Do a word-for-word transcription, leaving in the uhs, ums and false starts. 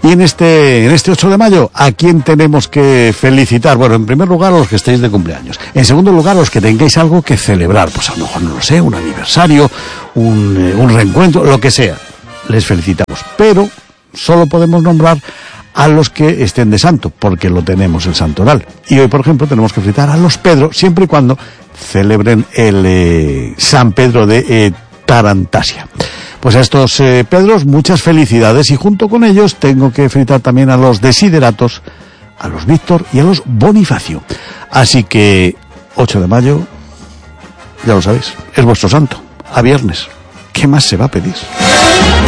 Y en este, en este ocho de mayo, ¿a quién tenemos que felicitar? Bueno, en primer lugar, a los que estéis de cumpleaños. En segundo lugar, a los que tengáis algo que celebrar. Pues a lo mejor, no lo sé, un aniversario, un, eh, un reencuentro, lo que sea. Les felicitamos. Pero solo podemos nombrar a los que estén de santo, porque lo tenemos el santoral. Y hoy, por ejemplo, tenemos que felicitar a los Pedro, siempre y cuando celebren el eh, San Pedro de eh, Tarantasia. Pues a estos eh, Pedros, muchas felicidades, y junto con ellos tengo que felicitar también a los Desideratos, a los Víctor y a los Bonifacio. Así que, ocho de mayo, ya lo sabéis, es vuestro santo, a viernes. ¿Qué más se va a pedir?